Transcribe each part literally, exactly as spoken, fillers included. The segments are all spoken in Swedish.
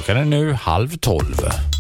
Klockan är nu halv tolv.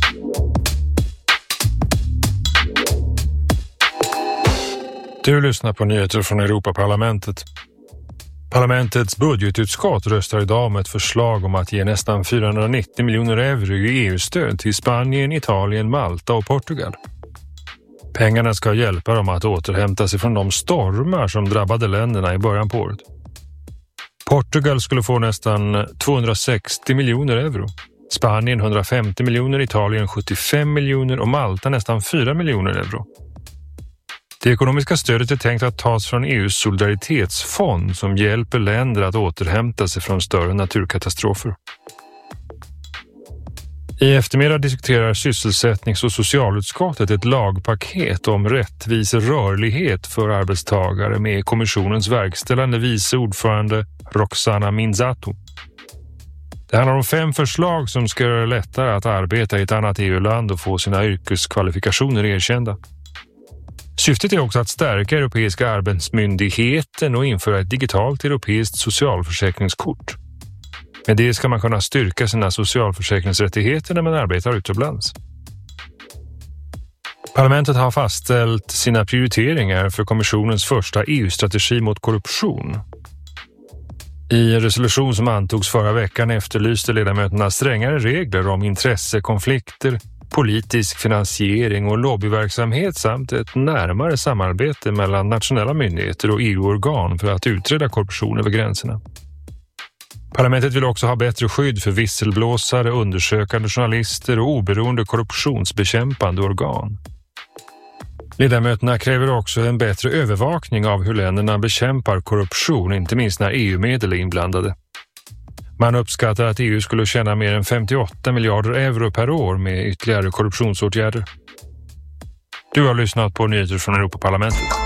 Du lyssnar på nyheter från Europaparlamentet. Parlamentets budgetutskott röstar idag om ett förslag om att ge nästan fyrahundranittio miljoner euro i E U-stöd till Spanien, Italien, Malta och Portugal. Pengarna ska hjälpa dem att återhämta sig från de stormar som drabbade länderna i början på året. Portugal skulle få nästan tvåhundrasextio miljoner euro. Spanien hundrafemtio miljoner, Italien sjuttiofem miljoner och Malta nästan fyra miljoner euro. Det ekonomiska stödet är tänkt att tas från E U:s solidaritetsfond som hjälper länder att återhämta sig från större naturkatastrofer. I eftermiddag diskuterar sysselsättnings- och socialutskottet ett lagpaket om rättvis rörlighet för arbetstagare med kommissionens verkställande vice ordförande Roxana Minzato. Det handlar om fem förslag som ska göra det lättare att arbeta i ett annat E U-land och få sina yrkeskvalifikationer erkända. Syftet är också att stärka Europeiska arbetsmyndigheten och införa ett digitalt europeiskt socialförsäkringskort. Med det ska man kunna styrka sina socialförsäkringsrättigheter när man arbetar utomlands. Parlamentet har fastställt sina prioriteringar för kommissionens första E U-strategi mot korruption. I en resolution som antogs förra veckan efterlyste ledamöterna strängare regler om intressekonflikter, politisk finansiering och lobbyverksamhet samt ett närmare samarbete mellan nationella myndigheter och E U-organ för att utreda korruption över gränserna. Parlamentet vill också ha bättre skydd för visselblåsare, undersökande journalister och oberoende korruptionsbekämpande organ. Ledamöterna kräver också en bättre övervakning av hur länderna bekämpar korruption, inte minst när E U-medel är inblandade. Man uppskattar att E U skulle tjäna mer än femtioåtta miljarder euro per år med ytterligare korruptionsåtgärder. Du har lyssnat på nyheter från Europaparlamentet.